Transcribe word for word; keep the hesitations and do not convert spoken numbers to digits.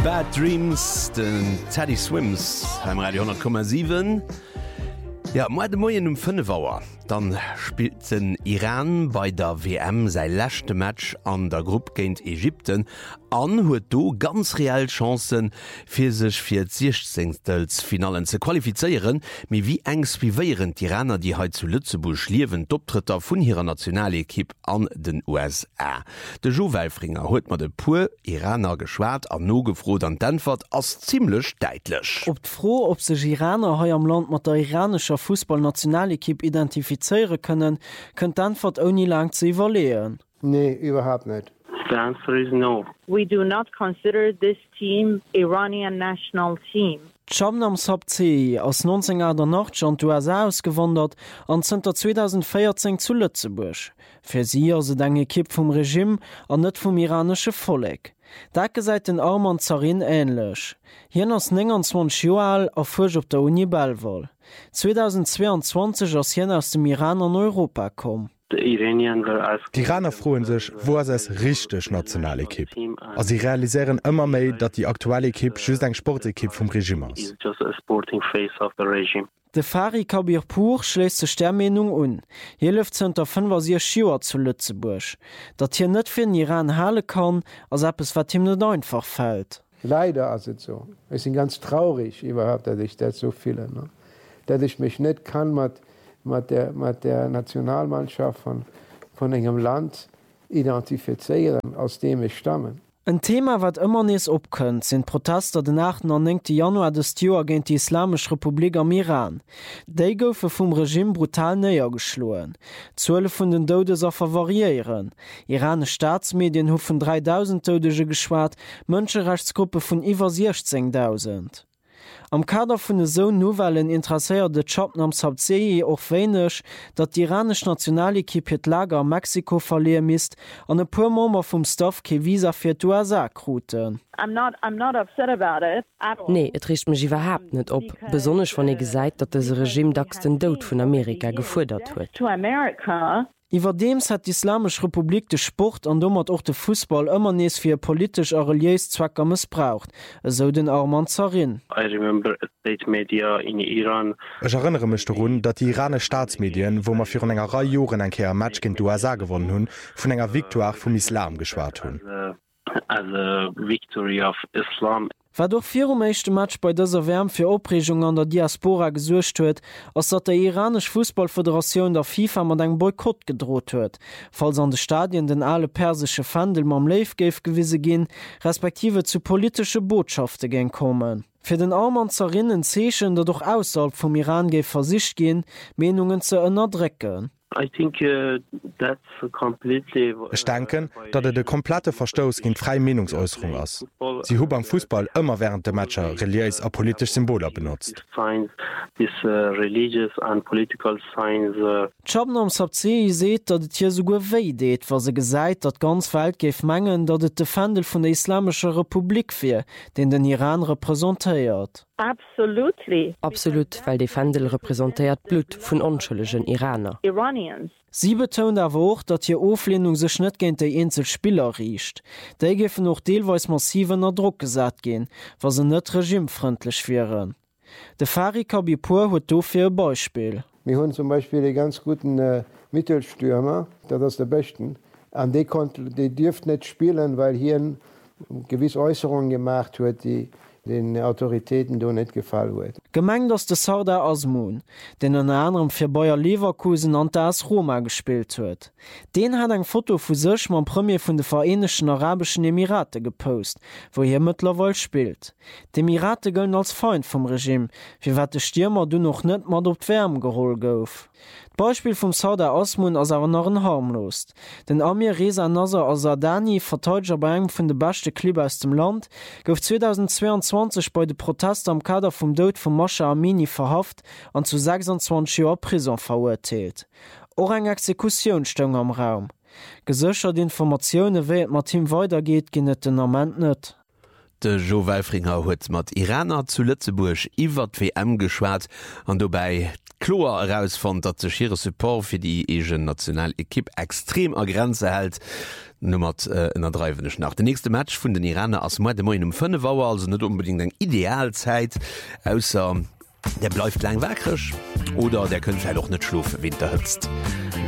Bad Dreams, den Teddy Swims beim Radio hundert Komma sieben. Ja, moi de Moien um fünf Uhr. Dann spielt den Iran bei der W M sei letzte Match an der Gruppe gegen Ägypten an, huet do ganz real Chancen für sich für sechzehntes Finalen zu qualifizieren, mi wie engs wie wären die Iraner, die heute zu Lützeburg liewen, Dopptritter von ihrer Nationalequipe an den U S A. De Jo Welfringer huet mat de pur Iraner geschwart an no gefrot an Denver as ziemlich deitlich. Ob froh, ob sich Iraner he am Land mat der iranischer Fußballnationalequipe identifizieren können, könnt Denver oni lang zu evaluieren. Nee, überhaupt nicht. The answer is no. We do not consider this team Iranian national team. Chamnam Sabzi aus neunzehnhundertachtundachtzig an die U S A ausgewandert an sind zweitausendvierzehn zu Lützeburg. Für sie also eng Equipe vom Regime an net vom iranische Volk. Dake seit den Arman Zarin ähnlich. Hier ass neunundzwanzig Joal a fuch op der Uni Belval. zweitausendzweiundzwanzig ass hien aus dem Iran an Europa kom. Die Iraner froen sech, wo es es richtig nationale Kipp. Also sie realisieren immer méi, dat die aktuelle Kipp just eng Sportekipp vom Regime ist. De Fari Kabirpur schläst se Stermenung un. Hier läuft zunter fünfundsechzig Joer zu Lützeburg. Dat hier net fir den Iran hale kann, als ob es wat ihm net einfach fällt. Leider also so. Es sind ganz traurig überhaupt, dass ich das so viele, ne? Dass ich mich nicht kann mit, mit, der, mit der Nationalmannschaft von, von einem Land identifizieren, aus dem ich stamme. Ein Thema, wat immer nees opkënnt, sind Protester den achtzehnten Januar des Joer gegen die Islamische Republik am Iran. Déi goufe vum Regime brutal näher geschloen. Zuele vun den Dodeser variieren. Irane Staatsmedien hu vun dreitausend Todege geschwaart, Mënscherechtsgruppe vun iwwer sechzehntausend. Am Kader vun de so Novellen interesseiert de Chapnam Sabzei och wéinech, dat d'Iranisch Nationalequipe het Lager am Mexiko verleer mist an e puer Mommer vum Staff ke Visa fir d'U S A kruten. Nee, et richt mech iwwerhap net op, besonnech wann e gesäit, dat es Regime dacks den Dout vun Amerika gefuerdert huet. Iwer dems hat d'Islamisch Republik de Sport an dommert och de Fußball ëmmer nees fir politisch a reliés Zwecker missbraucht, eso den Arman Zarin. Ech erinnere mech run, dat die Irane Staatsmedien, wo man fir enger Reihe Joren en Keer Match gin d'U S A gewonnen hunn, vun enger Viktoire vum Islam geschwart hunn. As a victory of Islam. War doch vier um echte Match bei dieser Wärme für Aufregung an der Diaspora gesucht huet, als dat der iranische Fußballföderation der FIFA mat eng Boykott gedroht huet, falls an de Stadien den alle persische Fandel mam Leifgeif gewisse gin, respektive zu politische Botschaften gen kommen. Für den Arman Zarinnen zeechen, der doch ausserhalb vom Iran geif versicht gin, Menungen zu ënnerdrecken. I think, uh, that's completely, uh, ich denken, dat er de komplette Verstoß gin freie Meinungsäußerung ass. Sie hu beim Fußball immer während der Matcher reliis a politisch Symboler benutzt. This, uh, religious and political signs. Chabnam Sabzei seet, dat et hier sogar wéi deet, was se gesäit, dat ganz Welt geif mengen, dat et de Fandel vun der Islamischer Republik fir, den den Iran repräsentéiert. Absolutely. Absolut, weil de Fandel repräsentéiert Blut vun onschëllegen Iraner. Iranians. Sie betont awer och, dat hier Oflehnung sech net géint déi Insel Spieler riecht. Déi gefen noch deelweis massivener Druck gesat gin, was se net regimefrindlich wären. De Fari Kabirpur huet dofir e Beispiel. Wir hunn zum Beispiel de ganz guten äh, Mittelstürmer, dat ass der besten, an déi déi dürft net spielen, weil hier gewiss Äußerungen gemacht huet, die den Autoritäten do net gefallen huet. Gemeng ass de Sardar Azmoun, den an anderem fir Bayer Leverkusen an der AS Roma gespielt huet. Den hat eng Foto vu sech mam Premier vun de Vereinigten Arabischen Emirate gepost, wo hier mittlerweile spielt. D'Emirate gëllen als Feind vom Regime, fir wat de Stürmer du noch net mat op d'Wärm geholl gouf. Beispiel vum Sardar Azmoun ass awer noch en harmlos. Den Amir Reza Nasser Azardani, Verteidiger bei engem vun de beste Klub aus dem Land, gouf zweitausendzweiundzwanzig bei de Protest am Kader vum Dout vum Masha Amini verhaft an zu sechsundzwanzig Joer Prison verurteelt. Och eng Exekution stung am Raum. Gesëchert Informationoune wéi et mat Team weitergeht, ginnet den Amment net. De Jo Welfringer huet mat Iraner zu Lützeburg iwwer W M geschwaart an dobei Chlor herausfand, dat ze schiere Support fir die egen Nationalekipp extrem a Grenze hält. Nummert äh, in der dreiwenech nach. De nächste Match vun den Iraner ass Mo de Moin um fënne Waer, also net unbedingt eng Idealzeit ausser der bleifft lang wäckrech oder der kënnt doch net schlufe winter hëtzt.